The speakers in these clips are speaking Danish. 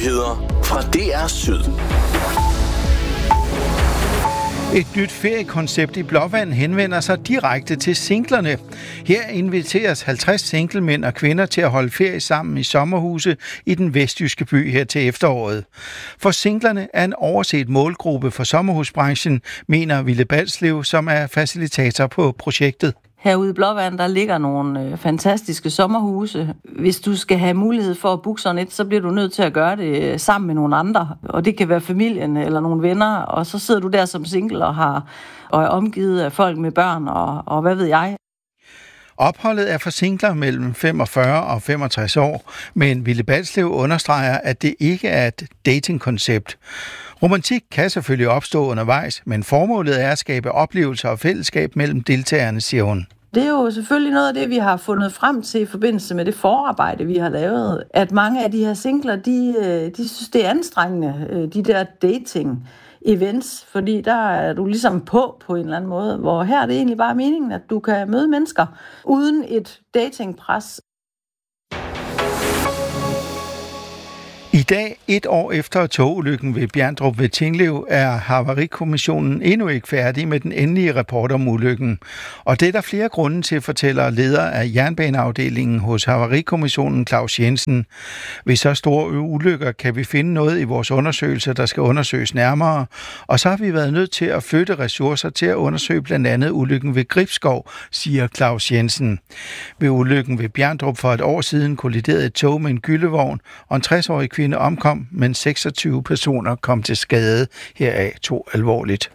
Nyheder fra DR Syd. Et nyt feriekoncept i Blåvand henvender sig direkte til singlerne. Her inviteres 50 singlemænd og kvinder til at holde ferie sammen i sommerhuse i den vestjyske by her til efteråret. For singlerne er en overset målgruppe for sommerhusbranchen, mener Ville Balslev, som er facilitator på projektet. Herude i Blåvand, der ligger nogle fantastiske sommerhuse. Hvis du skal have mulighed for at booke sådan et, så bliver du nødt til at gøre det sammen med nogle andre. Og det kan være familien eller nogle venner, og så sidder du der som single og er omgivet af folk med børn og hvad ved jeg. Opholdet er for singler mellem 45 og 65 år, men Ville Balslev understreger, at det ikke er et datingkoncept. Romantik kan selvfølgelig opstå undervejs, men formålet er at skabe oplevelser og fællesskab mellem deltagerne, siger hun. Det er jo selvfølgelig noget af det, vi har fundet frem til i forbindelse med det forarbejde, vi har lavet. At mange af de her singler, de synes, det er anstrengende, de der dating-events, fordi der er du ligesom på en eller anden måde, hvor her er det egentlig bare meningen, at du kan møde mennesker uden et datingpres. I dag, 1 år efter togulykken ved Bjerndrup ved Tinglev, er Havarikommissionen endnu ikke færdig med den endelige rapport om ulykken. Og det er der flere grunde til, fortæller leder af jernbaneafdelingen hos Havarikommissionen, Claus Jensen. Ved så store ulykker kan vi finde noget i vores undersøgelser, der skal undersøges nærmere. Og så har vi været nødt til at flytte ressourcer til at undersøge blandt andet ulykken ved Gribskov, siger Claus Jensen. Ved ulykken ved Bjerndrup for et år siden kolliderede et tog med en gyllevogn, og en 60-årig kvinde omkom, men 26 personer kom til skade, heraf 2 alvorligt.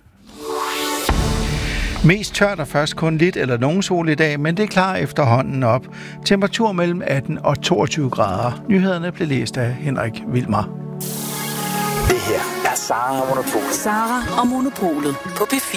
Mest tørt og først kun lidt eller nogen sol i dag, men det er klar efterhånden op. Temperatur mellem 18 og 22 grader. Nyhederne blev læst af Henrik Wilmer. Det her er Sara og Monopolet. Sara og Monopolet på P4.